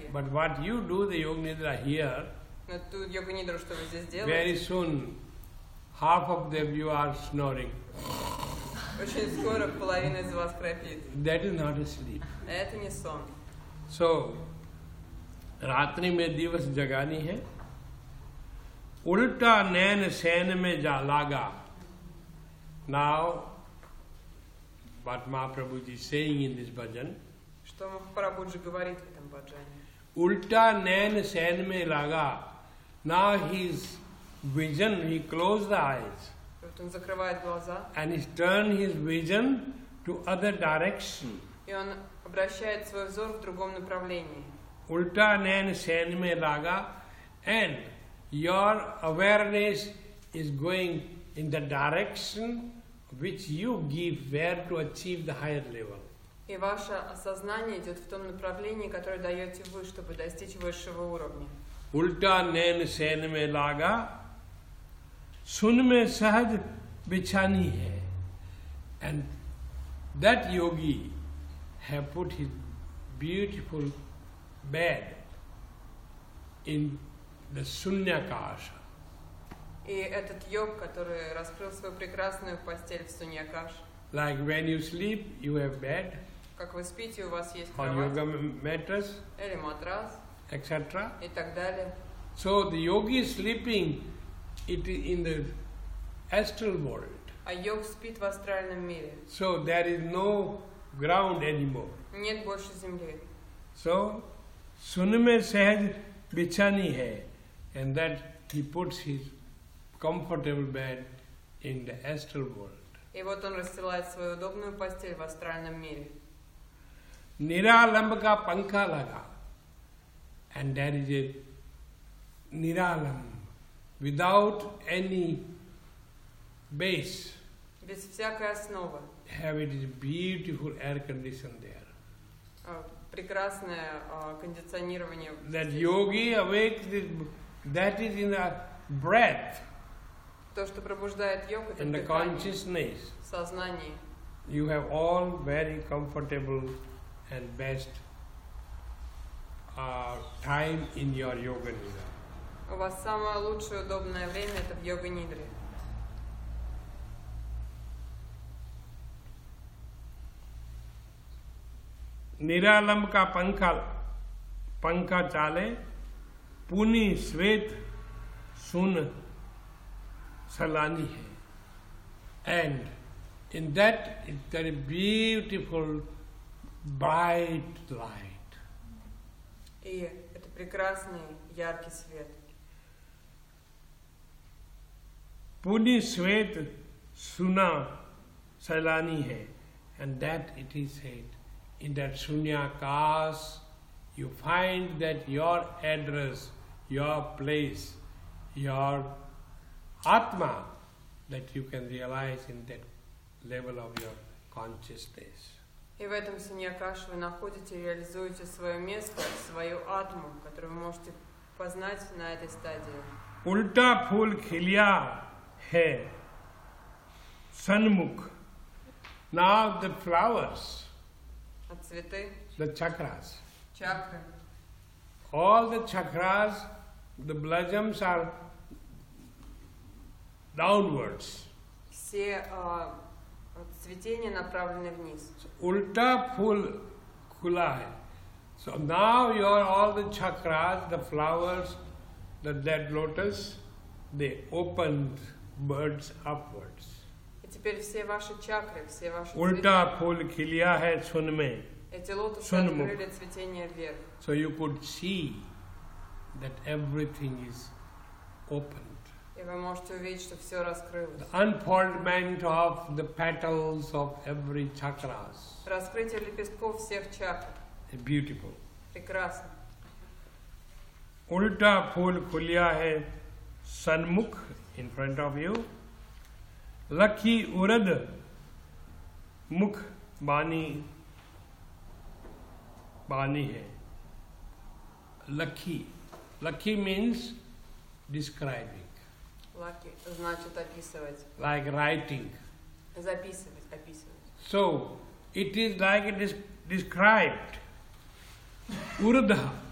But what you do, the Yoga Nidra here, Но ту йога-нидру, что вы здесь very делаете, soon, half of them you are snoring. очень скоро половина из вас храпит. That is not a sleep. Это не сон. So, रात्रि में दिवस जगानी है, उल्टा नैन San में जा लागा. Now, what Mahaprabhuji is saying in this bhajan, Что Махапрабхуджи говорит в этом баджане. ulta Nain San में लागा. Now his vision, he closed the eyes Вот он закрывает глаза, and he turned his vision to other direction. и он обращает свой взор в другом направлении. Ulta nain sen mein laga, and your awareness is going in the direction which you give where to achieve the higher level. И ваше осознание идет в том направлении, которое даете вы, чтобы достичь высшего уровня. Ulta nain sen mein laga, sun mein sahaj bichani hai. And that yogi have put his beautiful bed in the Sunyakasha. И этот йог, который раскрыл свою прекрасную постель в Суньякаш. Like when you sleep, you have bed Как вы спите, у вас есть or кровать yoga mattress, или матрас etc. и так далее. So the yogi is sleeping it in the astral world. А йог спит в астральном мире. So there is no ground anymore. Нет больше земли. So sun mein sahaj bichani hai, and that he puts his comfortable bed in the astral world. И вот он расстилает свою удобную постель в астральном мире. Niralam ka pankha laga, and there is a niralam without any base. Без всякой основы. Have it is beautiful air condition there. Прекрасное кондиционирование. That здесь. yogi awakes, that is in the breath, То, что пробуждает йог, это in the дыхание, consciousness. сознание. You have all very comfortable and best time in your yoga nidra. У вас самое лучшее удобное время это в йога-нидре. निरालंब का पंखा चाले, पूनी श्वेत सुन सलानी है. And in that is very beautiful bright light. И это прекрасный яркий свет. पूनी श्वेत सुना सलानी है. And that it is said, in that Sunyakash, you find that your address, your place, your Atma, that you can realize in that level of your consciousness. И в этом Суньякаше вы находите и реализуете свое место, свою атму, которую вы можете познать на этой стадии. उल्टा फूल खिलिया है सन्मुख. Now the flowers, А цветы, the chakras, чакры, all the chakras, the blossoms are downwards. все цветения направлены вниз. Ulta phul khula hai. So now your all the chakras, the flowers, the dead lotus, they opened birds upwards. И теперь все ваши чакры, все ваши Ulta phul khiliya hai sun mein. эти лотосы Sunmukh. открыли цветение вверх. So you could see that everything is opened. И вы можете увидеть, что все раскрылось. The unfoldment of the petals of every chakras Раскрытие лепестков всех чакр. is beautiful. Прекрасно. Ulta phul khuliya hai sanmukh in front of you. Lakhi urad mukh bani hai. Lakhi means describing, Лаки значит описывать. like writing. Записывать, описывать. So it is like it is described. Urdha